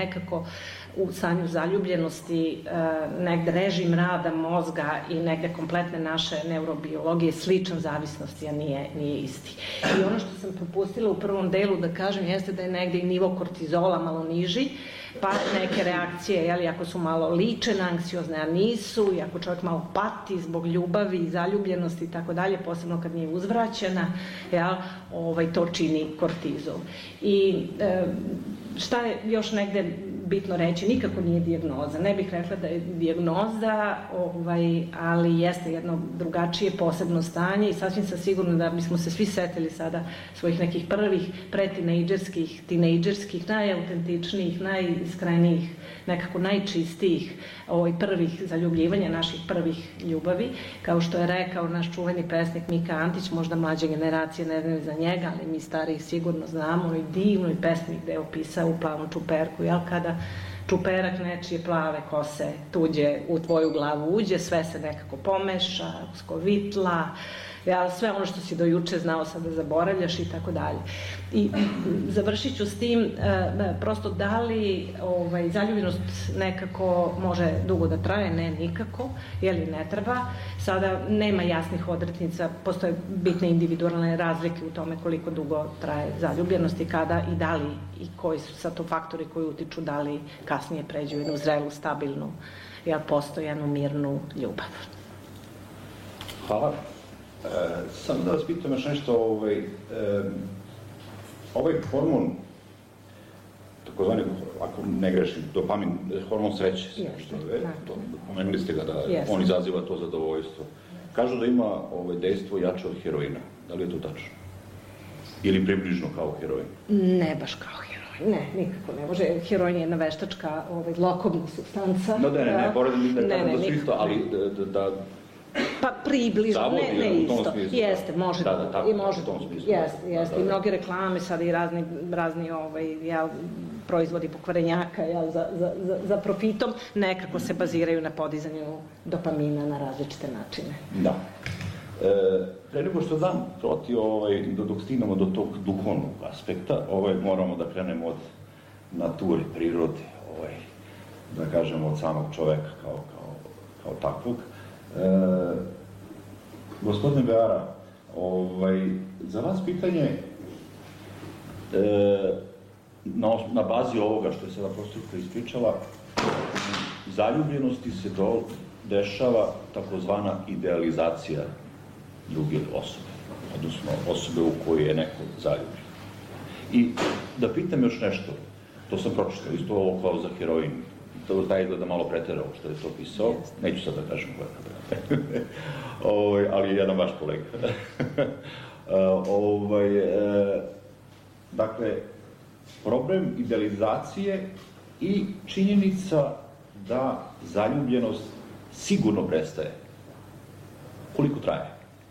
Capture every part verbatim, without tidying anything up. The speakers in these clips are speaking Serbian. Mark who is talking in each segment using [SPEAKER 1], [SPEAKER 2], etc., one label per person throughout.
[SPEAKER 1] nekako u stanju zaljubljenosti negde režim rada mozga i negde kompletne naše neurobiologije sličan zavisnosti, a nije, nije isti. I ono što sam propustila u prvom delu da kažem jeste da je negde i nivo kortizola malo niži, pa neke reakcije, jeli, ako su malo ličene, anksiozne, a nisu, i ako čovjek malo pati zbog ljubavi i zaljubljenosti i tako dalje, posebno kad nije uzvraćena, jel, ovaj, to čini kortizol. I e, šta je još negde bitno reći, nikako nije dijagnoza. Ne bih rekla da je dijagnoza, ovaj, ali jeste jedno drugačije posebno stanje i sasvim sam sigurna da bismo se svi setili sada svojih nekih prvih pretinejdžerskih, tinejdžerskih, najautentičnijih, najiskrenijih, nekako najčistijih ovaj, prvih zaljubljivanja, naših prvih ljubavi. Kao što je rekao naš čuveni pesnik Mika Antić, možda mlađe generacije ne znaju za njega, ali mi starih sigurno znamo, i divnoj pesmi gde je opisao u Plavom čuperku, jel, kada čuperak nečije plave kose tuđe u tvoju glavu uđe, sve se nekako pomeša, skovitla, ja, sve ono što si do juče znao sada zaboravljaš i tako dalje. I završit ću s tim, e, prosto da li ovaj, zaljubljenost nekako može dugo da traje, ne nikako, jeli ne treba. Sada nema jasnih odrednica, postoje bitne individualne razlike u tome koliko dugo traje zaljubljenost i kada i da li i koji su sad to faktori koji utiču da li kasnije pređu jednu zrelu, stabilnu, jel, postojanu, mirnu ljubav.
[SPEAKER 2] Hvala. E, sam da vas pitam još nešto, ovaj, e, ovaj hormon, takozvani, ako ne grešim, dopamin, hormon sreće, što je, to, pomenuli ste ga da yes. on izaziva to zadovoljstvo. Kažu da ima ovaj, dejstvo jače od heroina. Da li je to tačno? Ili približno kao heroin?
[SPEAKER 1] Ne baš kao heroin, ne, nikako ne može. Heroin je jedna veštačka ovaj, zlokobna supstanca.
[SPEAKER 2] No, ne, ne, ne, poredim da kažem da su isto, ali da, da
[SPEAKER 1] pa približno, ne, ne isto. Jeste, može
[SPEAKER 2] da, da, tako,
[SPEAKER 1] i može, jeste, jeste. I mnoge reklame sada i razni, razni ovaj, jel, proizvodi pokvarenjaka, jel, za, za, za profitom, nekako se baziraju na podizanju dopamina na različite načine.
[SPEAKER 2] Da. E, pre nego što dam proti, ovaj, dok stignemo do tog duhovnog aspekta, ovaj, moramo da krenemo od nature, prirode, ovaj, da kažemo od samog čoveka kao, kao, kao takvog. E, gospodine Beara, ovaj, za vas pitanje e, na, na bazi ovoga što je sada profesorka ispričala, zaljubljenosti se do, dešava takozvana idealizacija druge osobe, odnosno osobe u koju je neko zaljubljen. I da pitam još nešto, to sam pročitao, isto ovo kao za heroin, to taj izgleda malo preterao što je to pisao, neću sad da kažem koja je, ali je jedan vaš kolega. ovaj, e, dakle, problem idealizacije i činjenica da zaljubljenost sigurno prestaje. Koliko traje?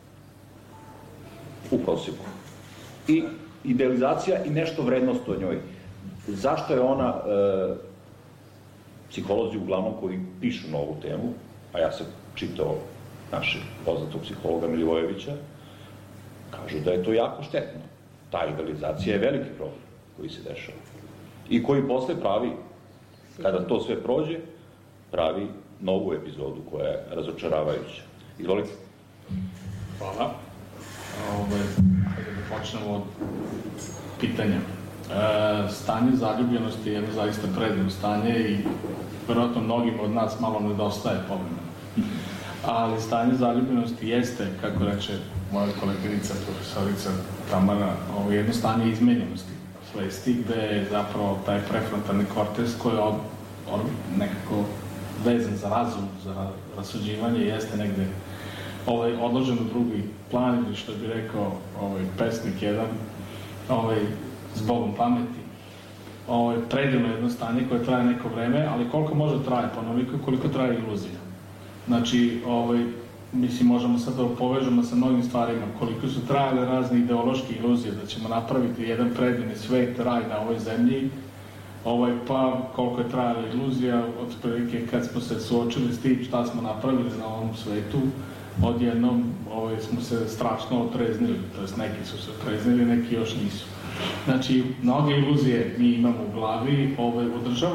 [SPEAKER 2] U prosjeku. I idealizacija i nešto vrednost o njoj. Zašto je ona... E, psiholozi uglavnom koji pišu na ovu temu, a ja sam čitao našeg poznatog psihologa Milivojevića, kažu da je to jako štetno. Ta idealizacija je veliki problem koji se dešava. I koji posle pravi, kada to sve prođe, pravi novu epizodu koja je razočaravajuća. Izvolite.
[SPEAKER 3] Hvala. Ove, hajde da počnemo od pitanja. E, stanje zaljubljenosti je jedno zaista predivno stanje i verovatno mnogim od nas malo nedostaje povremena. Ali stanje zaljubljenosti jeste, kako reče moja koleginica, profesorica Tamara, ovo jedno stanje izmenjenosti svesti, gde je zapravo taj prefrontalni korteks koji je od, od, nekako vezan za razum, za rasuđivanje, jeste negde ovaj, odložen u drugi plan, ili što bi rekao ovaj, pesnik jedan, ovaj, s Bogom pameti. Ovo je predivno jedno stanje koje traje neko vreme, ali koliko može traje, pa onoliko koliko traje iluzija. Znači, ovaj, mislim, možemo sad da povežemo sa mnogim stvarima, koliko su trajale razne ideološke iluzije, da ćemo napraviti jedan predivni svet, raj na ovoj zemlji, ovaj, pa koliko je trajala iluzija, od prilike kad smo se suočili s tim šta smo napravili na ovom svetu, odjednom ovaj, smo se strašno otreznili, to jest neki su se otreznili, neki još nisu. Znači, mnoge iluzije mi imamo u glavi, ovaj, održava